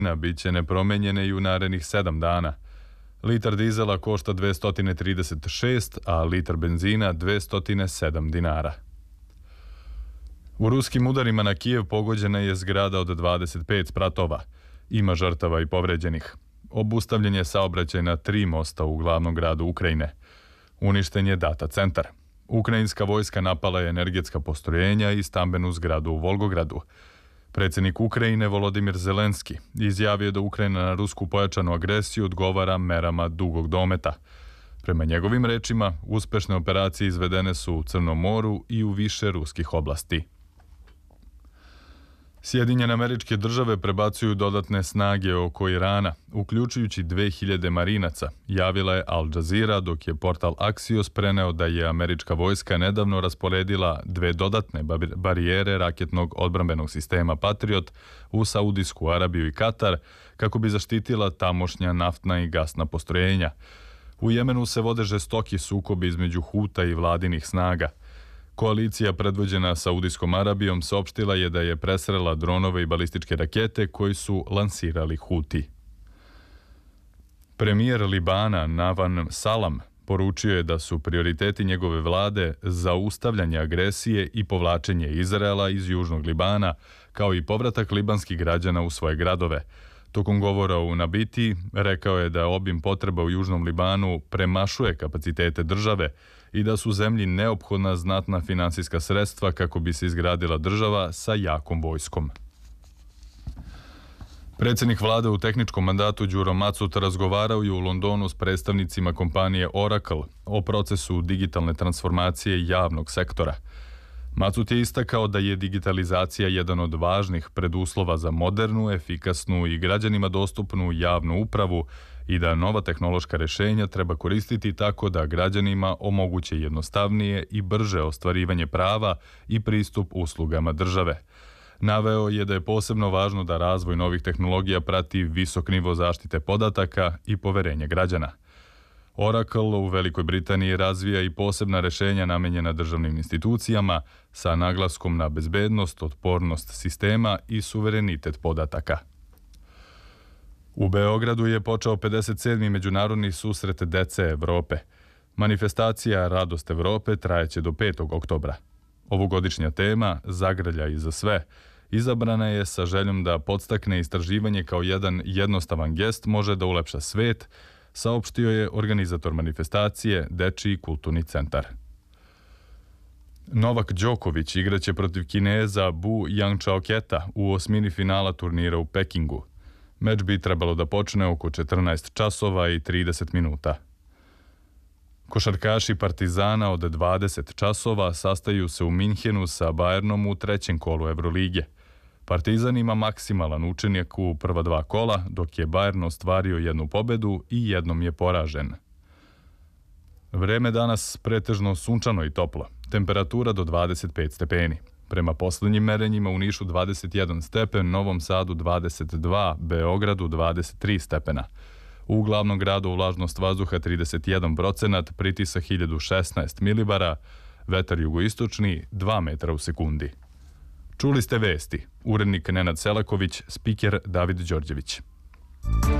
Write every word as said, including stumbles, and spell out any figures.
biće nepromenjene i u narednih sedam dana. Litar dizela košta dvesta trideset šest, a litar benzina dvesta sedam dinara. U ruskim udarima na Kijev pogođena je zgrada od dvadeset pet spratova. Ima žrtava i povređenih. Obustavljen je saobraćaj na tri mosta u glavnom gradu Ukrajine. Uništen je data centar. Ukrajinska vojska napala je energetska postrojenja i stambenu zgradu u Volgogradu. Predsjednik Ukrajine Volodimir Zelenski izjavio je da Ukrajina na rusku pojačanu agresiju odgovara merama dugog dometa. Prema njegovim rečima, uspešne operacije izvedene su u Crnom moru i u više ruskih oblasti. Sjedinjene Američke Države prebacuju dodatne snage oko Irana, uključujući dve hiljade marinaca, javila je Al Jazeera, dok je portal Axios preneo da je američka vojska nedavno rasporedila dve dodatne barijere raketnog odbrambenog sistema Patriot u Saudijsku Arabiju i Katar, kako bi zaštitila tamošnja naftna i gasna postrojenja. U Jemenu se vode žestoki sukobi između Huta i vladinih snaga. Koalicija predvođena Saudijskom Arabijom saopštila je da je presrela dronove i balističke rakete koji su lansirali Huti. Premijer Libana Navan Salam poručio je da su prioriteti njegove vlade zaustavljanje agresije i povlačenje Izraela iz južnog Libana, kao i povratak libanskih građana u svoje gradove. Tokom govora u Nabiti rekao je da obim potreba u južnom Libanu premašuje kapacitete države i da su zemlji neophodna znatna finansijska sredstva kako bi se izgradila država sa jakom vojskom. Predsjednik vlade u tehničkom mandatu Đuro Macut razgovarao je u Londonu s predstavnicima kompanije Oracle o procesu digitalne transformacije javnog sektora. Macut je istakao da je digitalizacija jedan od važnih preduslova za modernu, efikasnu i građanima dostupnu javnu upravu i da nova tehnološka rješenja treba koristiti tako da građanima omoguće jednostavnije i brže ostvarivanje prava i pristup uslugama države. Naveo je da je posebno važno da razvoj novih tehnologija prati visok nivo zaštite podataka i poverenje građana. Oracle u Velikoj Britaniji razvija i posebna rješenja namenjena državnim institucijama sa naglaskom na bezbednost, otpornost sistema i suverenitet podataka. U Beogradu je počeo pedeset sedmi međunarodni susret dece Evrope. Manifestacija Radost Evrope trajeće do petog oktobra. Ovogodišnja tema, Zagrljaj za sve, izabrana je sa željom da podstakne istraživanje kao jedan jednostavan gest može da ulepša svet, saopštio je organizator manifestacije Dečiji kulturni centar. Novak Đoković igraće protiv Kineza Bu Jangchaoketa u osmini finala turnira u Pekingu. Meč bi trebalo da počne oko četrnaest časova i trideset minuta. Košarkaši Partizana od dvadeset časova sastaju se u Minhenu sa Bayernom u trećem kolu Evrolige. Partizan ima maksimalan učinjak u prva dva kola, dok je Bayern ostvario jednu pobedu i jednom je poražen. Vreme danas pretežno sunčano i toplo, temperatura do dvadeset pet stepeni. Prema posljednjim merenjima u Nišu dvadeset jedan stepen, Novom Sadu dvadeset dva, Beogradu dvadeset tri stepena. U glavnom gradu vlažnost vazduha trideset jedan procenat, pritisak hiljadu šesnaest milibara, vetar jugoistočni dva metra u sekundi. Čuli ste vesti. Urednik Nenad Selaković, spiker David Đorđević.